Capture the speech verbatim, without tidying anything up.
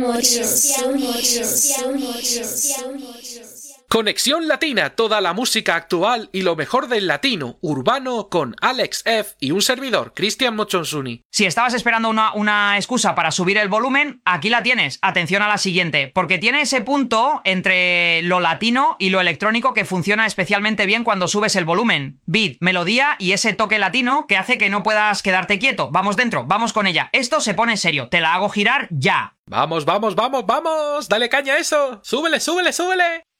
Conexión Latina, toda la música actual y lo mejor del latino urbano con Alex F. y un servidor, Cristian Mochonsuni. Si estabas esperando una, una excusa para subir el volumen, aquí la tienes. Atención a la siguiente, porque tiene ese punto entre lo latino y lo electrónico que funciona especialmente bien cuando subes el volumen. Beat, melodía y ese toque latino que hace que no puedas quedarte quieto. Vamos dentro, vamos con ella. Esto se pone serio, te la hago girar ya. Vamos, vamos, vamos, vamos, dale caña a eso. Súbele, súbele, súbele.